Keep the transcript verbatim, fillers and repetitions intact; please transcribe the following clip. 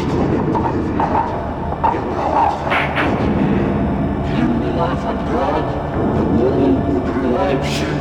In the life of God, the world would rely purely